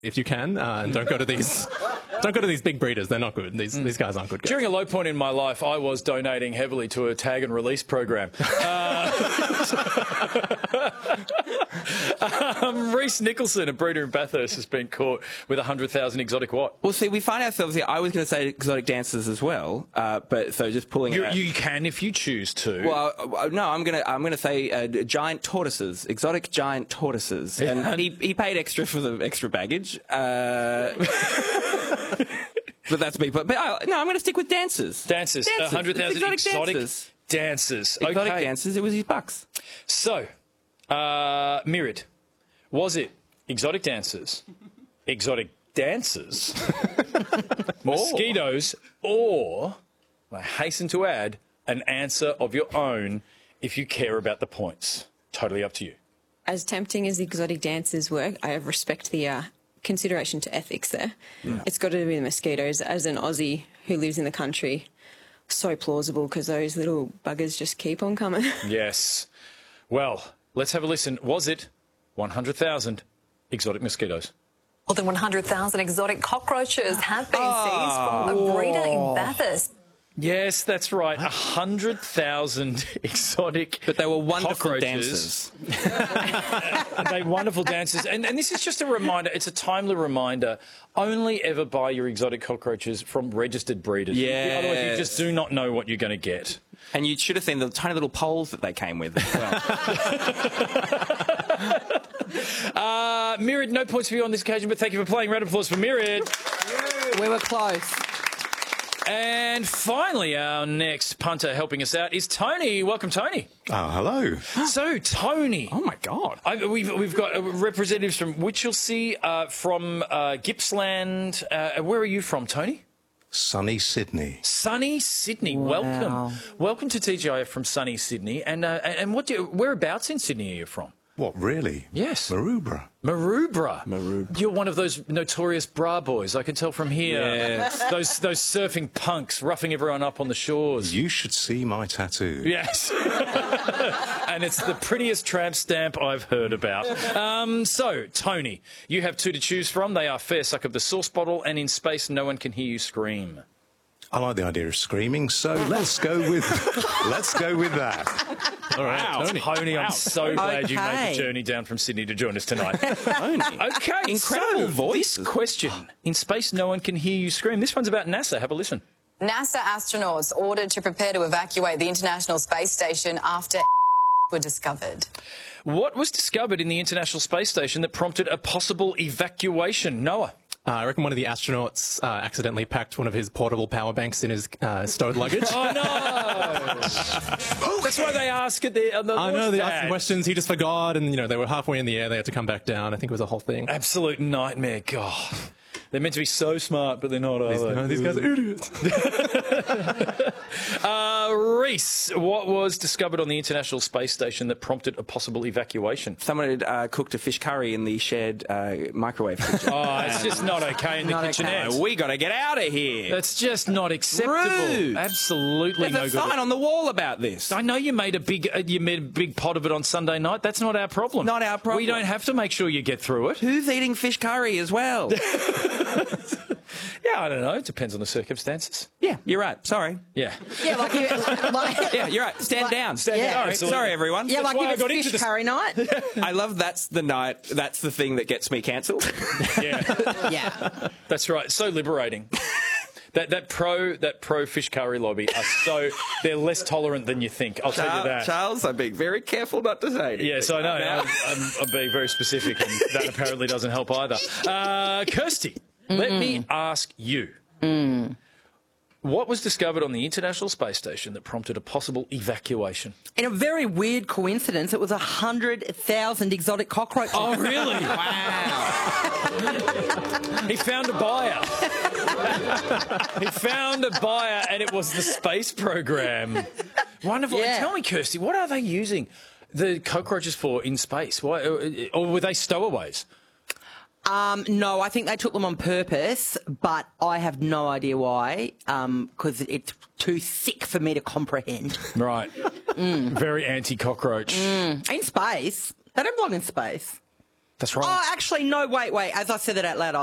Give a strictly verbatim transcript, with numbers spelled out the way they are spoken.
if you can, uh, and don't go to these. Don't go to these big breeders. They're not good. These mm. these guys aren't good guys. During a low point in my life, I was donating heavily to a tag and release program. Uh, um, Reese Nicholson, a breeder in Bathurst, has been caught with one hundred thousand exotic what? Well, see, we find ourselves here. I was going to say exotic dancers as well, uh, but so just pulling you, it out. You can if you choose to. Well, uh, no, I'm going to I'm going to say uh, giant tortoises, exotic giant tortoises, yeah. and he he paid extra for the extra baggage. Uh, But that's me. But, but uh, no, I'm going to stick with dancers. Dancers. Dancers. one hundred thousand exotic, exotic dancers. dancers. Exotic okay. dancers. It was his bucks. So, uh, Mirid, was it exotic dancers, exotic dancers, mosquitoes, or, I hasten to add, an answer of your own if you care about the points? Totally up to you. As tempting as the exotic dancers were, I respect the uh, consideration to ethics there. Yeah. It's got to be the mosquitoes. As an Aussie who lives in the country, so plausible because those little buggers just keep on coming. Yes. Well, let's have a listen. Was it one hundred thousand exotic mosquitoes? More than one hundred thousand exotic cockroaches have been oh. seized from a breeder in Bathurst. Yes, that's right. one hundred thousand exotic But they were wonderful dancers. They wonderful dancers. And, and this is just a reminder, it's a timely reminder, only ever buy your exotic cockroaches from registered breeders. Yes. Otherwise, you just do not know what you're going to get. And you should have seen the tiny little poles that they came with as well. uh, Mirid, no points for you on this occasion, but thank you for playing. Round of applause for Mirid. We were close. And finally, our next punter helping us out is Tony. Welcome, Tony. Oh, hello. So, Tony. Oh, my God. I, we've, we've got uh, representatives from Winchelsea, uh, from uh, Gippsland. Uh, where are you from, Tony? Sunny Sydney. Sunny Sydney. Wow. Welcome. Welcome to T G I F from Sunny Sydney. And uh, and what do you, whereabouts in Sydney are you from? What, really? Yes. Maroubra. Maroubra. Maroubra. You're one of those notorious bra boys, I can tell from here. Yes. Those those surfing punks roughing everyone up on the shores. You should see my tattoo. Yes. And it's the prettiest tramp stamp I've heard about. Um, so, Tony, you have two to choose from. They are Fair Suck of the Sauce Bottle and In Space No One Can Hear You Scream. I like the idea of screaming, so let's go with let's go with that. All right, wow. Tony. Tony, I'm so glad okay. you made the journey down from Sydney to join us tonight. Tony. Okay, incredible so voice. This question, In Space No One Can Hear You Scream. This one's about NASA. Have a listen. NASA astronauts ordered to prepare to evacuate the International Space Station after were discovered. What was discovered in the International Space Station that prompted a possible evacuation? Noah? Uh, I reckon one of the astronauts uh, accidentally packed one of his portable power banks in his uh, stowed luggage. Oh, no! That's why they ask at the, uh, the I know, they pad. asked questions, he just forgot, and, you know, they were halfway in the air, they had to come back down. I think it was a whole thing. Absolute nightmare. God. They're meant to be so smart, but they're not, are these, they? No, these guys are idiots. uh, Reese, what was discovered on the International Space Station that prompted a possible evacuation? Someone had uh, cooked a fish curry in the shared uh, microwave kitchen. Oh, it's just not okay in the Not kitchenette. okay. We got to get out of here. That's just not acceptable. Rude. Absolutely There's no a good. sign on the wall about this. I know you made a big uh, you made a big pot of it on Sunday night. That's not our problem. Not our problem. We don't have to make sure you get through it. Who's eating fish curry as well? Yeah, I don't know. It depends on the circumstances. Yeah, you're right. Sorry. Yeah. Yeah, like, you, like Yeah, you're right. Stand Like- down. Stand Yeah. down. Sorry, Absolutely. sorry, everyone. yeah, like why I if got it's into fish this- curry night. I love that's the night, that's the thing that gets me cancelled. Yeah. Yeah. That's right. So liberating. That that pro that pro fish curry lobby are so they're less tolerant than you think. I'll tell you that. Charles, I'm being very careful not to say anything. Yes, I know. Now- I'm, I'm, I'm being very specific, and that apparently doesn't help either. Uh, Kirsty, mm-hmm. let me ask you. Mm. What was discovered on the International Space Station that prompted a possible evacuation? In a very weird coincidence, it was a hundred thousand exotic cockroaches. Oh, really? Wow. He found a buyer. He found a buyer, and it was the space program. Wonderful. Yeah. And tell me, Kirsty, what are they using the cockroaches for in space? Why, or were they stowaways? Um, no, I think they took them on purpose, but I have no idea why, because um, it's too thick for me to comprehend. Right. Mm. Very anti-cockroach. Mm. In space. They don't belong in space. That's right. Oh, actually, no, wait, wait. As I said it out loud,